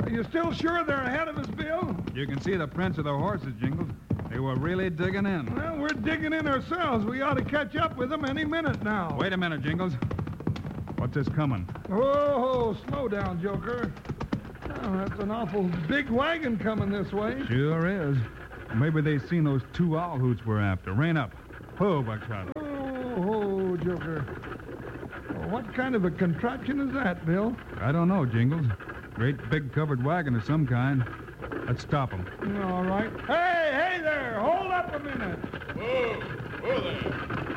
Are you still sure they're ahead of us, Bill? You can see the prints of the horses, Jingles. They were really digging in. Well, we're digging in ourselves. We ought to catch up with them any minute now. Wait a minute, Jingles. What's this coming? Oh, slow down, Joker. Oh, that's an awful big wagon coming this way. Sure is. Maybe they seen those two owl hoots we're after. Rein up. Whoa, Buckshot. Oh, Joker. Well, what kind of a contraption is that, Bill? I don't know, Jingles. Great big covered wagon of some kind. Let's stop them. All right. Hey there! Hold up a minute. Whoa there.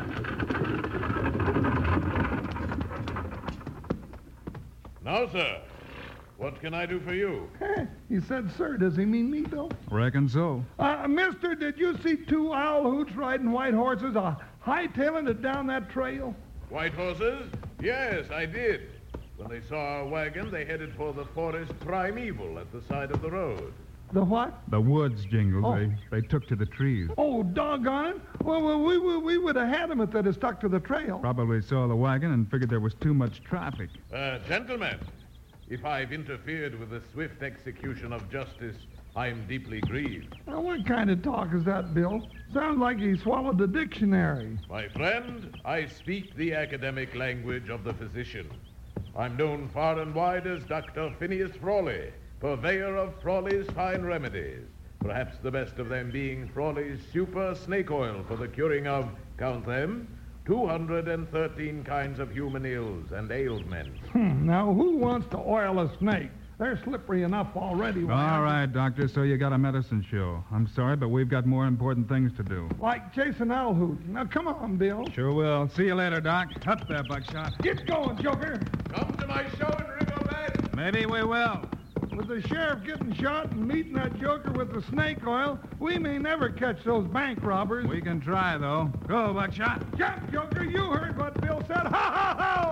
Now, sir, what can I do for you? He said, sir. Does he mean me, Bill? Reckon so. Mister, did you see two owl hoots riding white horses, hightailing it down that trail? White horses? Yes, I did. When they saw our wagon, they headed for the forest primeval at the side of the road. The what? The woods, Jingles. Oh. They took to the trees. Oh, doggone it. Well, we would have had them if they'd have stuck to the trail. Probably saw the wagon and figured there was too much traffic. Gentlemen, if I've interfered with the swift execution of justice, I'm deeply grieved. Now, what kind of talk is that, Bill? Sounds like he swallowed the dictionary. My friend, I speak the academic language of the physician. I'm known far and wide as Dr. Phineas Frawley, purveyor of Frawley's fine remedies, perhaps the best of them being Frawley's super snake oil for the curing of, count them, 213 kinds of human ills and ailments. Now, who wants to oil a snake? They're slippery enough already. All right, Doctor, so you got a medicine show. I'm sorry, but we've got more important things to do. Like chasing owl hoots. Now, come on, Bill. Sure will. See you later, Doc. Up there, Buckshot. Get going, Joker. Come to my show in Riverbend. Maybe we will. With the sheriff getting shot and meeting that Joker with the snake oil, we may never catch those bank robbers. We can try, though. Go, Buckshot. Jump, Joker. You heard what Bill said. Ha, ha, ha!